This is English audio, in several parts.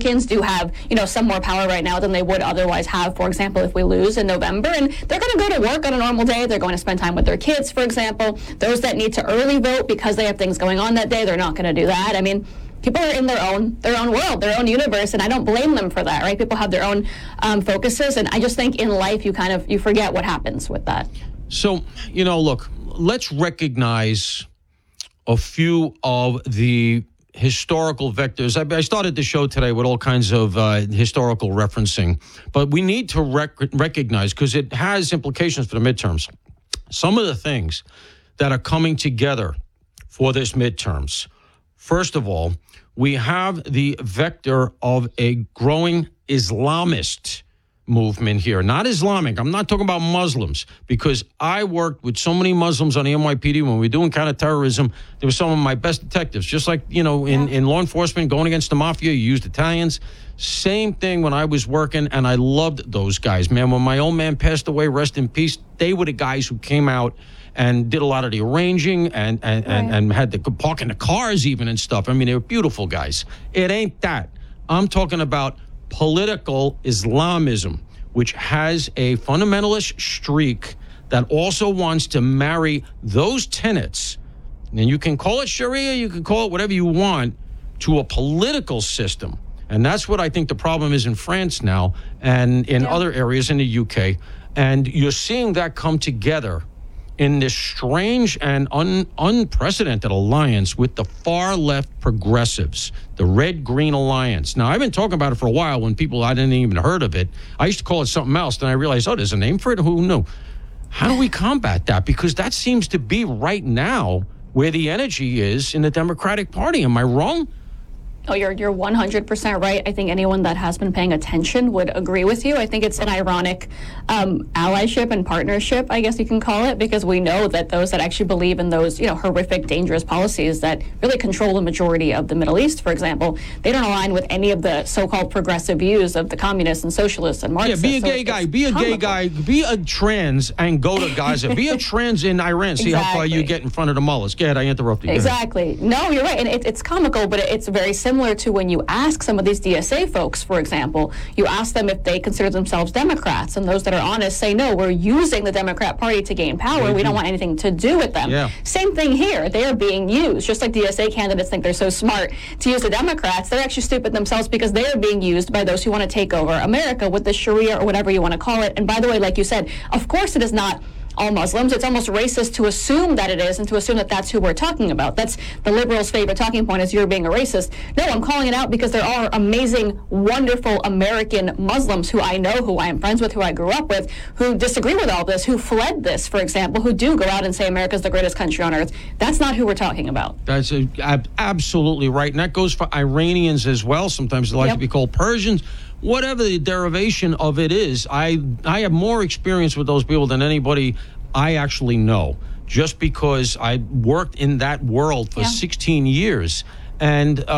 Republicans do have, some more power right now than they would otherwise have, for example, if we lose in November. And they're going to go to work on a normal day. They're going to spend time with their kids, for example. Those that need to early vote because they have things going on that day, they're not going to do that. I mean, people are in their own world, their own universe, and I don't blame them for that, right? People have their own focuses, and I just think in life you forget what happens with that. So, look, let's recognize a few of the historical vectors. I started the show today with all kinds of historical referencing, but we need to recognize, because it has implications for the midterms, some of the things that are coming together for this midterms. First of all, we have the vector of a growing Islamist movement here. Not Islamic. I'm not talking about Muslims, because I worked with so many Muslims on the NYPD when we were doing counterterrorism. They were some of my best detectives. Just like, in law enforcement, going against the mafia, you used Italians. Same thing when I was working, and I loved those guys. Man, when my old man passed away, rest in peace, they were the guys who came out and did a lot of the arranging and had to park in the cars even and stuff. I mean, they were beautiful guys. It ain't that. I'm talking about political Islamism, which has a fundamentalist streak that also wants to marry those tenets, and you can call it Sharia, you can call it whatever you want, to a political system. And that's what I think the problem is in France now and in other areas in the UK. And you're seeing that come together in this strange and unprecedented alliance with the far-left progressives, the Red-Green Alliance. Now, I've been talking about it for a while when I didn't even heard of it. I used to call it something else, then I realized, there's a name for it? Who knew? How do we combat that? Because that seems to be right now where the energy is in the Democratic Party. Am I wrong? Oh, you're 100% right. I think anyone that has been paying attention would agree with you. I think it's an ironic allyship and partnership, I guess you can call it, because we know that those that actually believe in those, horrific, dangerous policies that really control the majority of the Middle East, for example, they don't align with any of the so-called progressive views of the communists and socialists and Marxists. Yeah, be a gay guy, be a trans and go to Gaza. Be a trans in Iran. See how far you get in front of the mullahs. Go ahead, I interrupted you. Exactly. No, you're right. And it's comical, but it's very similar to when you ask some of these DSA folks, for example, you ask them if they consider themselves Democrats, and those that are honest say, no, we're using the Democrat Party to gain power. We don't want anything to do with them. Yeah. Same thing here. They are being used. Just like DSA candidates think they're so smart to use the Democrats, they're actually stupid themselves because they are being used by those who want to take over America with the Sharia or whatever you want to call it. And by the way, like you said, of course it is not all Muslims. It's almost racist to assume that it is and to assume that that's who we're talking about. That's the liberals' favorite talking point, is you're being a racist. No, I'm calling it out because there are amazing, wonderful American Muslims who I know, who I am friends with, who I grew up with, who disagree with all this, who fled this, for example, who do go out and say America's the greatest country on earth. That's not who we're talking about. That's absolutely right. And that goes for Iranians as well. Sometimes they like to be called Persians. Whatever the derivation of it is, I have more experience with those people than anybody I actually know, just because I worked in that world for 16 years. And they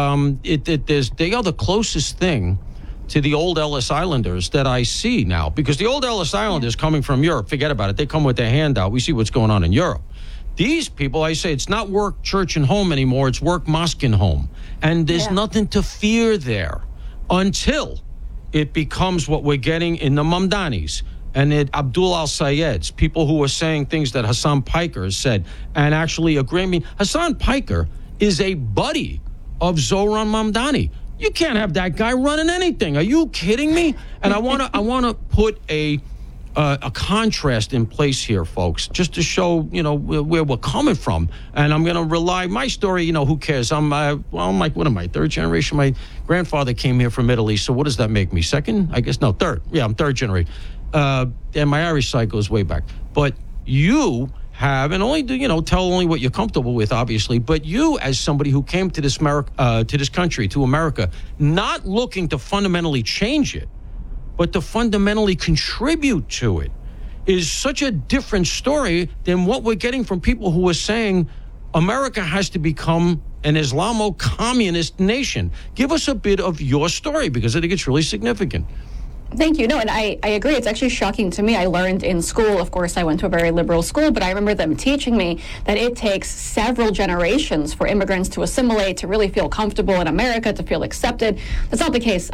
are the closest thing to the old Ellis Islanders that I see now. Because the old Ellis Islanders coming from Europe, forget about it. They come with their hand out. We see what's going on in Europe. These people, I say, it's not work, church, and home anymore. It's work, mosque, and home. And there's nothing to fear there until it becomes what we're getting in the Mamdanis and Abdul al-Sayeds, people who are saying things that Hassan Piker has said and actually agree. I mean, Hassan Piker is a buddy of Zohran Mamdani. You can't have that guy running anything. Are you kidding me? And I want to put a contrast in place here, folks, just to show, where we're coming from. And I'm going to rely, my story, who cares? I'm like, what am I, third generation? My grandfather came here from Italy, so what does that make me? Second? I guess, no, third. Yeah, I'm third generation. And my Irish side goes way back. But you have, and only do, tell only what you're comfortable with, obviously, but you, as somebody who came to this country, to America, not looking to fundamentally change it, but to fundamentally contribute to it, is such a different story than what we're getting from people who are saying America has to become an Islamo-communist nation. Give us a bit of your story, because I think it's really significant. Thank you. No, and I agree. It's actually shocking to me. I learned in school, of course, I went to a very liberal school, but I remember them teaching me that it takes several generations for immigrants to assimilate, to really feel comfortable in America, to feel accepted. That's not the case.